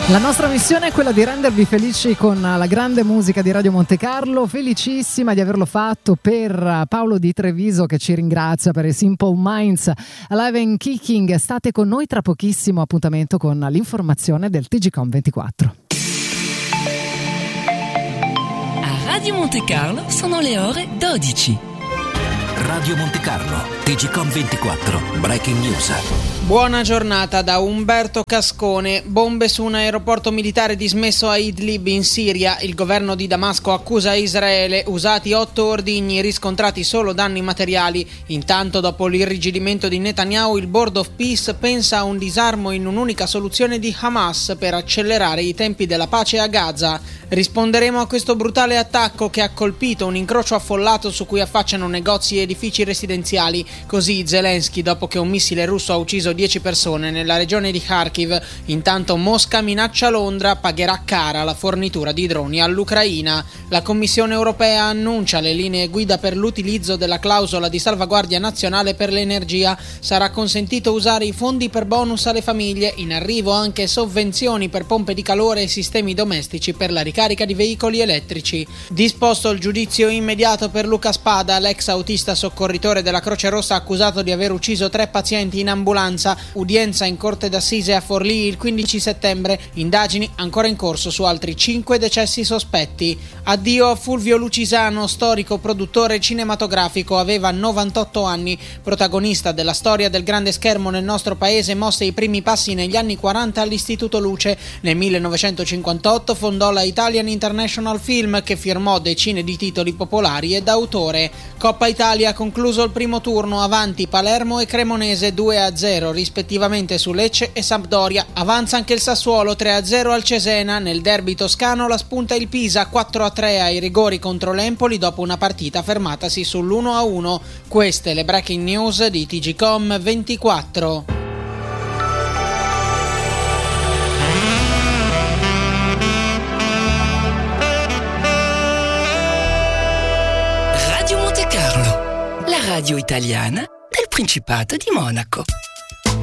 La nostra missione è quella di rendervi felici con la grande musica di Radio Monte Carlo. Felicissima di averlo fatto per Paolo di Treviso, che ci ringrazia per il Simple Minds Alive and Kicking. State con noi, tra pochissimo appuntamento con l'informazione del TGcom 24. A Radio Monte Carlo sono le ore 12. Radio Monte Carlo, TGcom 24, Breaking News. Buona giornata da Umberto Cascone. Bombe su un aeroporto militare dismesso a Idlib in Siria. Il governo di Damasco accusa Israele. Usati 8 ordigni, riscontrati solo danni materiali. Intanto, dopo l'irrigidimento di Netanyahu, il Board of Peace pensa a un disarmo in un'unica soluzione di Hamas per accelerare i tempi della pace a Gaza. Risponderemo a questo brutale attacco che ha colpito un incrocio affollato su cui affacciano negozi e edifici residenziali. Così Zelensky, dopo che un missile russo ha ucciso 10 persone nella regione di Kharkiv. Intanto Mosca minaccia Londra, pagherà cara la fornitura di droni all'Ucraina. La Commissione europea annuncia le linee guida per l'utilizzo della clausola di salvaguardia nazionale per l'energia. Sarà consentito usare i fondi per bonus alle famiglie, in arrivo anche sovvenzioni per pompe di calore e sistemi domestici per la ricarica di veicoli elettrici. Disposto il giudizio immediato per Luca Spada, l'ex autista soccorritore della Croce Rossa accusato di aver ucciso 3 pazienti in ambulanza. Udienza in corte d'assise a Forlì il 15 settembre. Indagini ancora in corso su altri 5 decessi sospetti. Addio a Fulvio Lucisano, storico produttore cinematografico. Aveva 98 anni. Protagonista della storia del grande schermo nel nostro paese, mosse i primi passi negli anni 40 all'Istituto Luce. Nel 1958 fondò la Italian International Film, che firmò decine di titoli popolari e d'autore. Coppa Italia ha concluso il primo turno. Avanti Palermo e Cremonese 2-0 rispettivamente su Lecce e Sampdoria. Avanza anche il Sassuolo 3-0 al Cesena. Nel derby toscano la spunta il Pisa 4-3 ai rigori contro l'Empoli dopo una partita fermatasi sull'1-1. Queste le breaking news di TGcom 24. Radio Monte Carlo, la radio italiana del Principato di Monaco.